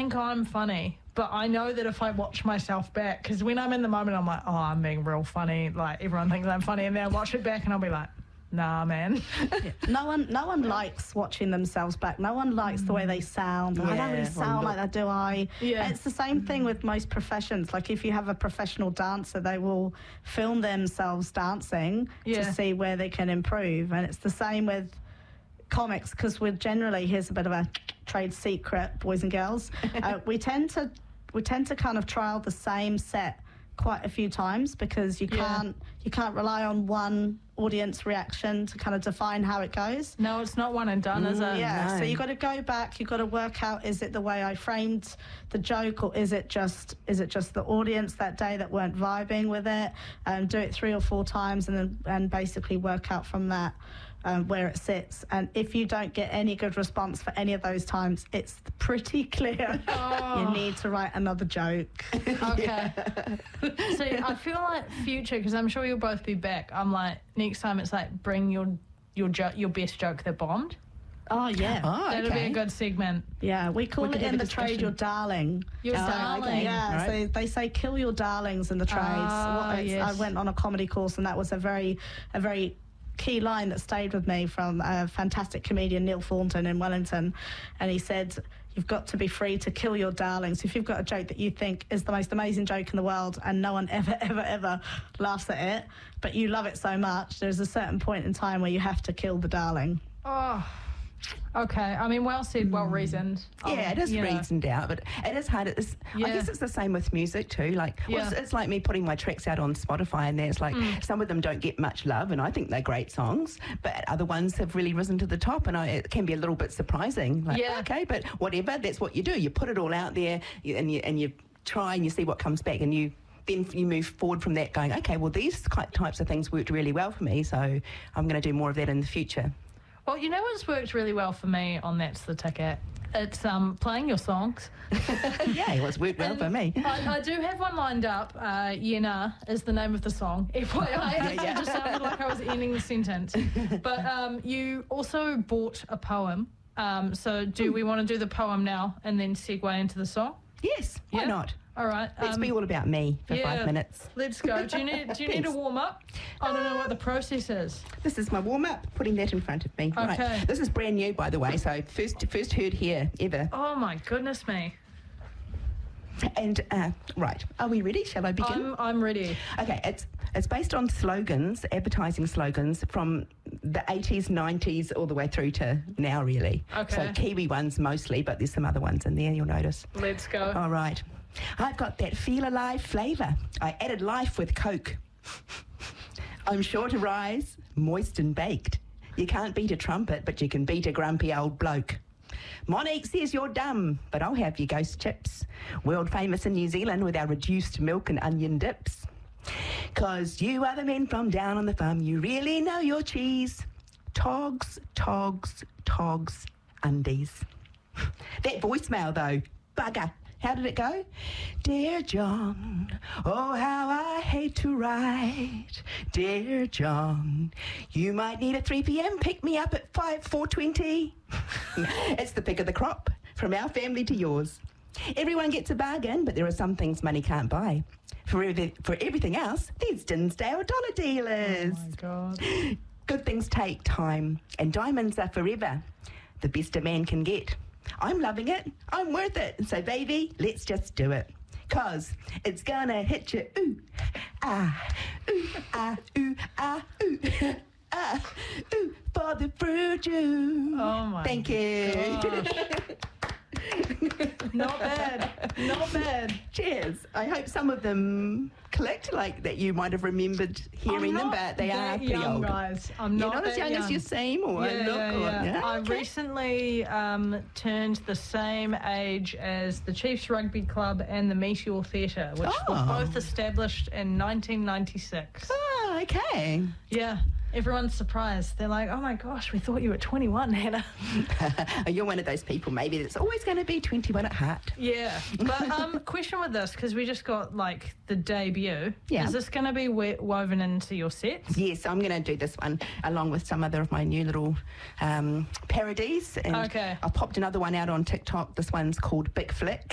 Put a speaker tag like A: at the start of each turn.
A: think I'm funny, but I know that if I watch myself back, because when I'm in the moment, I'm like, oh, I'm being real funny. Like, everyone thinks I'm funny, and then I watch it back and I'll be like, nah, man.
B: No one likes watching themselves back. No one likes the way they sound. I don't really sound like that, do I?
A: Yeah.
B: It's the same thing with most professions. Like, if you have a professional dancer, they will film themselves dancing to see where they can improve. And it's the same with comics, because we're generally, here's a bit of a trade secret, boys and girls, we tend to kind of trial the same set quite a few times, because you can't rely on one audience reaction to kind of define how it goes.
A: No, it's not one and done, is it?
B: Yeah,
C: No.
B: so you've got to go back, you've got to work out, is it the way I framed the joke, or is it just the audience that day that weren't vibing with it, and do it 3 or 4 times and basically work out from that where it sits. And if you don't get any good response for any of those times, it's pretty clear you need to write another joke.
A: Okay. So I feel like future, because I'm sure you'll both be back, I'm like, next time it's like, bring your best joke that bombed.
B: Oh, yeah.
C: Oh,
A: That'll be a good segment.
B: Yeah, we call it in the
C: discussion.
B: trade your darling.
A: Your darling.
C: okay.
B: Yeah,
C: Right.
B: so they say kill your darlings in the trades.
A: Yes.
B: I went on a comedy course, and that was a very key line that stayed with me from a fantastic comedian, Neil Thornton, in Wellington. And he said, you've got to be free to kill your darlings. If you've got a joke that you think is the most amazing joke in the world and no one ever laughs at it, but you love it so much, there's a certain point in time where you have to kill the darling.
A: Oh, okay. I mean, well said, well reasoned.
C: Yeah, it is
A: you know.
C: reasoned out, but it is hard. I guess it's the same with music too. Like, it's like me putting my tracks out on Spotify, and there's like some of them don't get much love, and I think they're great songs, but other ones have really risen to the top, and it can be a little bit surprising. Like, okay, but whatever, that's what you do. You put it all out there, and you try and you see what comes back, and then you move forward from that, going, okay, well, these types of things worked really well for me, so I'm going to do more of that in the future.
A: Well, you know what's worked really well for me on That's the Ticket? It's playing your songs.
C: Yeah, it's worked well for me.
A: I do have one lined up. Yena is the name of the song. FYI, it just sounded like I was ending the sentence. But you also bought a poem. So do we want to do the poem now and then segue into the song?
C: Yes, why not?
A: All right.
C: Let's be all about me for 5 minutes.
A: Let's go. Do you need to warm up? I don't know what the process is.
C: This is my warm-up, putting that in front of me.
A: Okay.
C: Right. This is brand new, by the way, so first heard here ever.
A: Oh, my goodness me.
C: And, right, are we ready? Shall I begin?
A: I'm ready.
C: Okay, it's based on slogans, advertising slogans from the 80s, 90s, all the way through to now, really.
A: Okay.
C: So Kiwi ones mostly, but there's some other ones in there, you'll notice.
A: Let's go.
C: All right. I've got that feel alive flavour. I added life with Coke. I'm sure to rise, moist and baked. You can't beat a trumpet, but you can beat a grumpy old bloke. Monique says you're dumb, but I'll have your ghost chips. World famous in New Zealand with our reduced milk and onion dips. 'Cause you are the men from down on the farm, you really know your cheese. Togs, undies. That voicemail though, bugger. How did it go? Dear John, oh how I hate to write. Dear John, you might need a 3 p.m. pick me up at 4:20. It's the pick of the crop, from our family to yours. Everyone gets a bargain, but there are some things money can't buy. For everything else, there's Dinsdale dollar dealers.
A: Oh, my God.
C: Good things take time, and diamonds are forever. The best a man can get. I'm loving it. I'm worth it. So, baby, let's just do it. 'Cause it's gonna hit you. Ooh, ah, ooh, ah, ooh, ah, ooh, ah, ooh, for the fruit juice.
A: Oh, my
C: Thank you.
A: Not bad.
C: Cheers. I hope some of them clicked, like that you might have remembered hearing them, but they are pretty
A: young,
C: old.
A: Guys. I'm
C: You're
A: not
C: not as young as you seem or look.
A: I recently turned the same age as the Chiefs Rugby Club and the Meteor Theatre, which were both established in 1996.
C: Oh, okay.
A: Yeah. Everyone's surprised. They're like, oh my gosh, we thought you were 21, Hannah.
C: You're one of those people maybe that's always going to be 21 at heart.
A: Yeah. But question with this, because we just got like the debut.
C: Yeah.
A: Is this going to be woven into your sets?
C: Yes, I'm going to do this one along with some other of my new little parodies. And
A: Okay.
C: I popped another one out on TikTok. This one's called Big Flick.